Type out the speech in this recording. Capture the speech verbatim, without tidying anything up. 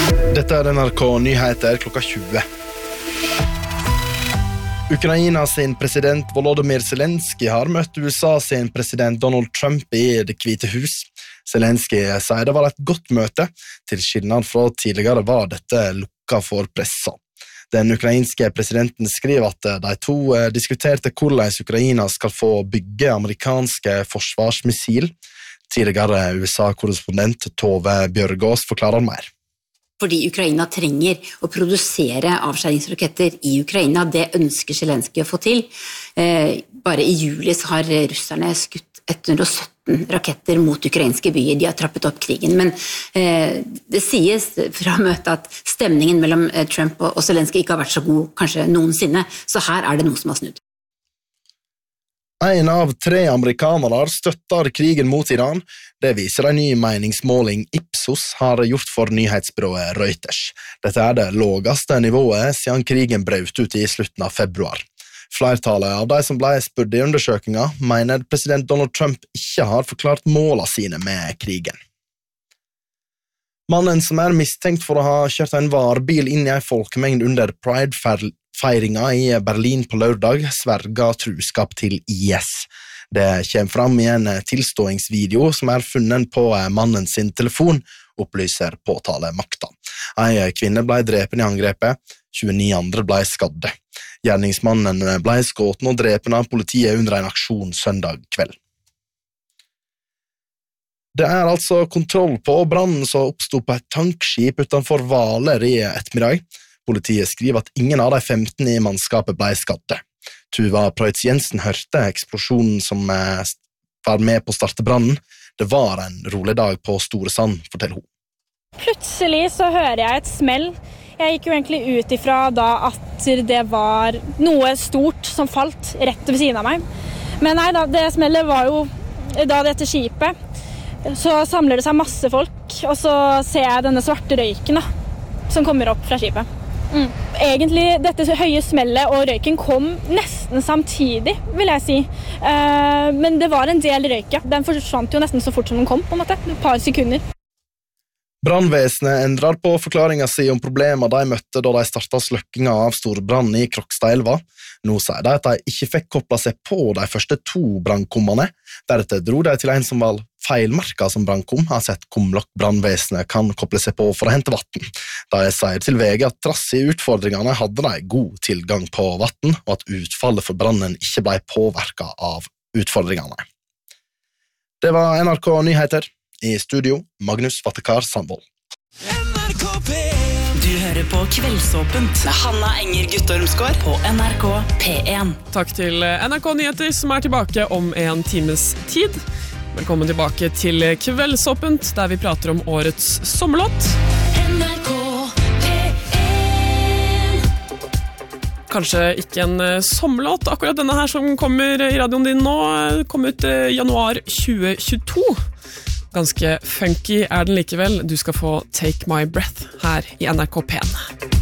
Dette er N R K Nyheter klokka tjue. Ukraina sin president Volodymyr Zelensky har møtt U S A sin president Donald Trump i Det hvite hus. Zelensky sier det var et godt møte. Til skillnad fra tidligere var dette lukka for pressa. Den ukrainske presidenten skriver at de to diskuterte hvordan Ukraina skal få bygge amerikanske forsvarsmissil. Tidligere U S A-korrespondent Tove Bjørgaas forklarer mer. Fordi Ukraina trenger å produsere avskjæringsraketter i Ukraina. Det ønsker Zelensky å få til. Eh, bare i juli så har russerne skutt ett hundre og sytten raketter mot ukrainske byer. De har trappet opp krigen, men eh, det sies fra møtet at stemningen mellom Trump og Zelensky ikke har vært så god, kanskje noensinne. Så her er det noe som har snudd. En av tre amerikanere støtter krigen mot Iran. Det viser en ny meningsmåling Ipsos har gjort for nyhetsbyrået Reuters. Dette er det laveste nivået siden krigen brøt ut i slutten av februar. Flertallet av de som ble spurt i undersøkelsen mener president Donald Trump ikke har forklart målene sine med krigen. Mannen som er mistenkt for å ha kjørt en varebil inn i en folkemengd under Pride-feiringa i Berlin på lørdag sverga truskap til I S. Det kommer fram i en tilståingsvideo som er funnet på mannen sin telefon, opplyser påtalemakta. En kvinne ble drepen i angrepet, tjueni andre ble skadde. Gjerningsmannen ble skåten og drepen av politiet under en aksjon søndag kveld. Det er altså kontroll på brannen som oppstod på et tankskip utenfor Hvaler i ettermiddag. Politiet skriver at ingen av de femten i mannskapet ble skadde. Tuva Preutz Jensen hørte eksplosjonen som var med på å starte brannen. Det var en rolig dag på Store Sand, forteller hun. Plutselig så hører jeg et smell. Jeg gikk jo egentlig ut ifra da at det var noe stort som falt rett ved siden av meg. Men nei da, det smellet var jo da dette skipet. Så samler det seg masse folk, og så ser jeg denne svarte røyken da, som kommer opp fra skipet. Mm. Egentlig, dette høye smellet og røyken kom nesten samtidig, vil jeg si. Uh, men det var en del røyk, ja. Den forsvant jo nesten så fort som den kom, på en måte. Et par sekunder. Brannvesenet endrer på forklaringen sin om problemer de møtte da de startet sløkkinga av storbrannen i Krokstadelva. Nå sier de at de ikke fikk koppla seg på de første to brannkommene. Deretter dro de til en som var feilmarka som brannkom, har sett Kumlok brannvesenet kan koble seg på for å hente vatten. De sier til V G at trass i utfordringene hadde de god tilgang på vatten, og at utfallet for brannen ikke ble påvirket av utfordringene. Det var N R K Nyheter. I studio, Magnus Vattekar Sandvold. Du hører på Kveldsåpent med Hanna Enger Guttormsgård på N R K P én. Takk til N R K Nyheter som er tilbake om en times tid. Velkommen tilbake til Kveldsåpent, der vi prater om årets sommerlåt. N R K P én. Kanskje ikke en sommerlåt, akkurat denne her som kommer i radioen din nå, kom ut i januar tjue tjueto. Ganske funky er den likevel. Du skal få Take My Breath her i N R K P én.